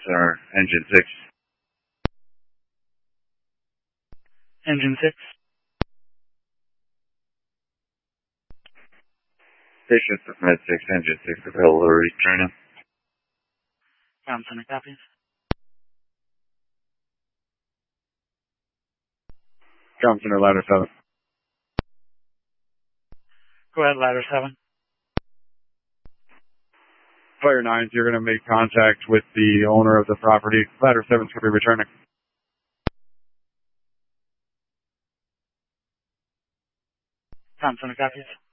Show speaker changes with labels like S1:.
S1: Center, Engine 6.
S2: Engine 6.
S1: Station for Med 6, Engine 6, available to return in.
S2: Ground Center copies.
S1: Ground Center, Ladder 7.
S2: Go ahead, Ladder 7.
S1: Fire 9, you're going to make contact with the owner of the property. Ladder 7's going to be returning.
S2: Ground Center copies.